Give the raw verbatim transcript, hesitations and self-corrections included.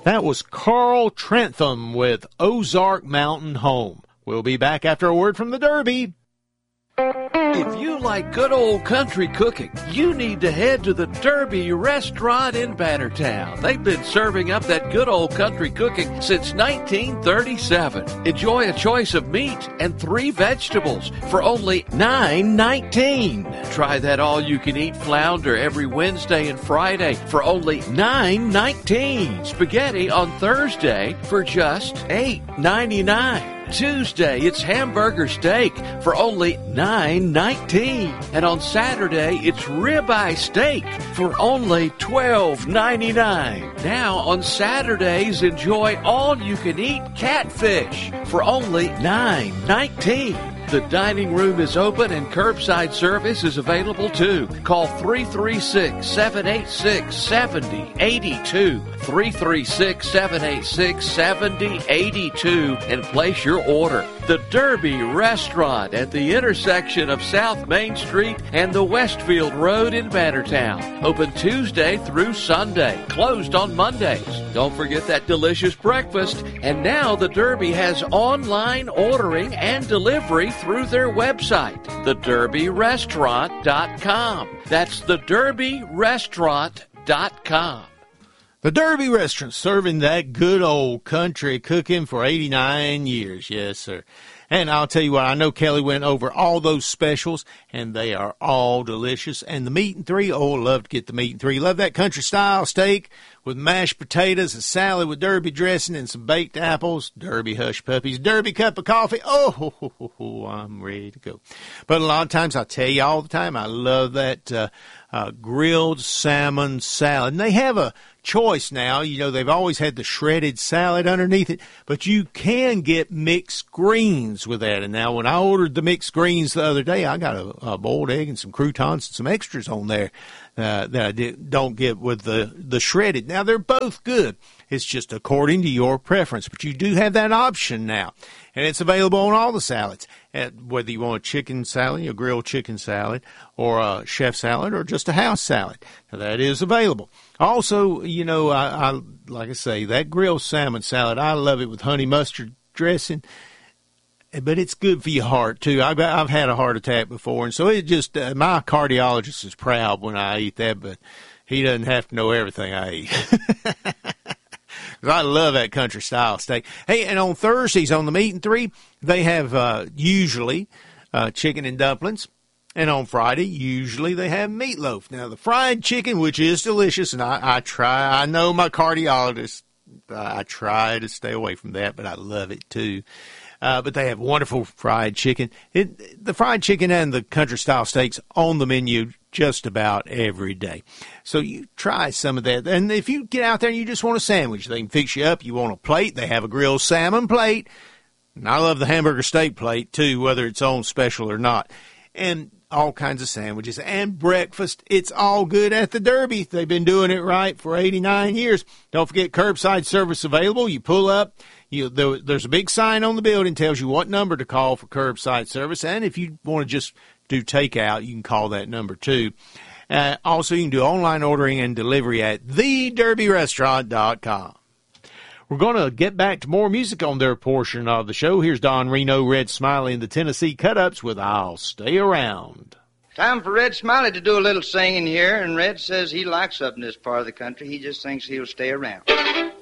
That was Carl Trentham with Ozark Mountain Home. We'll be back after a word from the Derby. If you like good old country cooking, you need to head to the Derby Restaurant in Bannertown. They've been serving up that good old country cooking since nineteen thirty-seven. Enjoy a choice of meat and three vegetables for only nine nineteen. Try that all-you-can-eat flounder every Wednesday and Friday for only nine nineteen. Spaghetti on Thursday for just eight ninety-nine. Tuesday, it's hamburger steak for only nine nineteen. And on Saturday, it's ribeye steak for only twelve ninety-nine. Now, on Saturdays, enjoy all-you-can-eat catfish for only nine nineteen. The dining room is open and curbside service is available too. Call three three six, seven eight six, seven zero eight two, three three six, seven eight six, seven zero eight two, and place your order. The Derby Restaurant at the intersection of South Main Street and the Westfield Road in Bannertown. Open Tuesday through Sunday. Closed on Mondays. Don't forget that delicious breakfast. And now the Derby has online ordering and delivery through their website, the derby restaurant dot com. That's the derby restaurant dot com. The Derby Restaurant, serving that good old country cooking for eighty-nine years. Yes, sir. And I'll tell you what, I know Kelly went over all those specials, and they are all delicious. And the meat and three, oh, love to get the meat and three. Love that country-style steak with mashed potatoes, a salad with Derby dressing, and some baked apples, Derby hush puppies, Derby cup of coffee. Oh, ho, ho, ho, ho, I'm ready to go. But a lot of times, I tell you all the time, I love that uh, uh, grilled salmon salad. And they have a choice now. You know, they've always had the shredded salad underneath it, but you can get mixed greens with that. And now when I ordered the mixed greens the other day, I got a, a boiled egg and some croutons and some extras on there uh, that I did, don't get with the, the shredded. Now, they're both good. It's just according to your preference, but you do have that option now. And it's available on all the salads, whether you want a chicken salad, a grilled chicken salad, or a chef salad, or just a house salad. Now, that is available. Also, you know, I, I like I say, that grilled salmon salad, I love it with honey mustard dressing. But it's good for your heart, too. I've, I've had a heart attack before, and so it just, uh, my cardiologist is proud when I eat that, but he doesn't have to know everything I eat. I love that country style steak. Hey, and on Thursdays on the Meat and Three, they have uh, usually uh, chicken and dumplings. And on Friday, usually they have meatloaf. Now, the fried chicken, which is delicious, and I, I try, I know my cardiologist, uh, I try to stay away from that, but I love it too. Uh, but they have wonderful fried chicken. It, the fried chicken and the country style steaks on the menu just about every day. So you try some of that. And if you get out there and you just want a sandwich, they can fix you up. You want a plate, they have a grilled salmon plate. And I love the hamburger steak plate too, whether it's on special or not. And all kinds of sandwiches and breakfast. It's all good at the Derby. They've been doing it right for eighty-nine years. Don't forget curbside service available. You pull up. You, there, there's a big sign on the building tells you what number to call for curbside service. And if you want to just do takeout, you can call that number too. Uh, also, you can do online ordering and delivery at the derby restaurant dot com. We're going to get back to more music on their portion of the show. Here's Don Reno, Red Smiley, and the Tennessee Cut-Ups with I'll Stay Around. Time for Red Smiley to do a little singing here, and Red says he likes up in this part of the country. He just thinks he'll stay around.